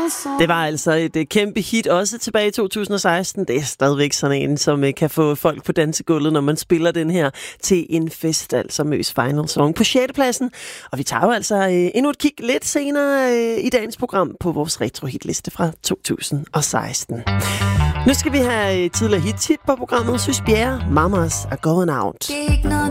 Det var altså et kæmpe hit, også tilbage i 2016. Det er stadigvæk sådan en, som kan få folk på dansegulvet, når man spiller den her til en fest, altså Møs Final Song på 6. pladsen. Og vi tager jo altså endnu et kig lidt senere i dagens program på vores retro-hitliste fra 2016. Nu skal vi have tidligere hit på programmet, Sys Bjerre, Mamas are going out.